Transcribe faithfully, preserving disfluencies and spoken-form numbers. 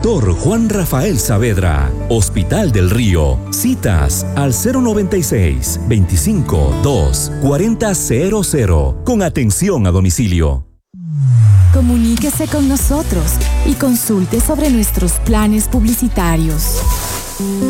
Doctor Juan Rafael Saavedra, Hospital del Río. Citas al cero noventa y seis, veinticinco, dos, cuarenta, cero cero, con atención a domicilio. Comuníquese con nosotros y consulte sobre nuestros planes publicitarios.